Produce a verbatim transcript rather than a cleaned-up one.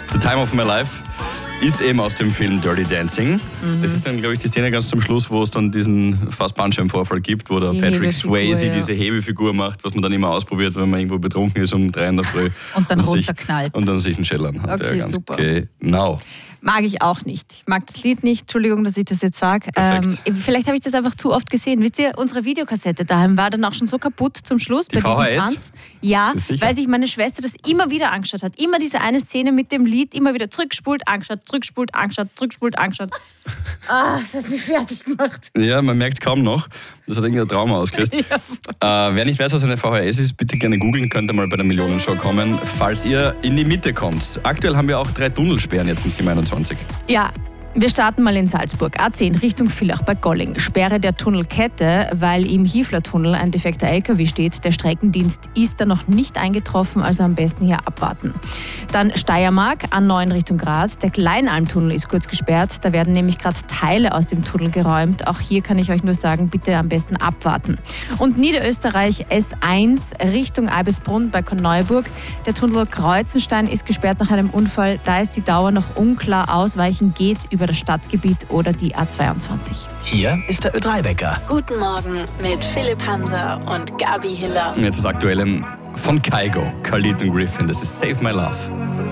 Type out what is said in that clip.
The Time of My Life ist eben aus dem Film Dirty Dancing. Mhm. Das ist dann, glaube ich, die Szene ganz zum Schluss, wo es dann diesen fast Bandscheibenvorfall gibt, wo der die Patrick Swayze ja. diese Hebefigur macht, was man dann immer ausprobiert, wenn man irgendwo betrunken ist um drei in der Früh. Und dann und runterknallt. Sich, und dann sich einen Schellern hat. Okay, ja, ganz super. Genau. Mag ich auch nicht. Ich mag das Lied nicht. Entschuldigung, dass ich das jetzt sage. Ähm, vielleicht habe ich das einfach zu oft gesehen. Wisst ihr, unsere Videokassette daheim war dann auch schon so kaputt zum Schluss die bei V H S? diesem Tanz. Ja, weil sich meine Schwester das immer wieder angeschaut hat. Immer diese eine Szene mit dem Lied, immer wieder zurückspult, angeschaut, zurückspult, angeschaut, zurückspult, angeschaut. Ah, das hat mich fertig gemacht. Ja, man merkt es kaum noch. Das hat irgendwie ein Trauma ausgelöst. Ja. Äh, wer nicht weiß, was eine V H S ist, bitte gerne googeln, könnt ihr mal bei der Millionenshow kommen, falls ihr in die Mitte kommt. Aktuell haben wir auch drei Tunnelsperren jetzt im sieben einundzwanzig. Ja. Wir starten mal in Salzburg. A zehn Richtung Villach bei Golling. Sperre der Tunnelkette, weil im Hiefler-Tunnel ein defekter L K W steht. Der Streckendienst ist da noch nicht eingetroffen, also am besten hier abwarten. Dann Steiermark, A neun Richtung Graz. Der Kleinalmtunnel ist kurz gesperrt. Da werden nämlich gerade Teile aus dem Tunnel geräumt. Auch hier kann ich euch nur sagen, bitte am besten abwarten. Und Niederösterreich S eins Richtung Eibisbrunn bei Korneuburg. Der Tunnel Kreuzenstein ist gesperrt nach einem Unfall. Da ist die Dauer noch unklar. Ausweichen geht über das Stadtgebiet oder die A zweiundzwanzig. Hier ist der Ö drei Wecker. Guten Morgen mit Philipp Hanser und Gabi Hiller. Und jetzt das Aktuelle von Kygo, Khalid und Griffin. Das ist Save My Love.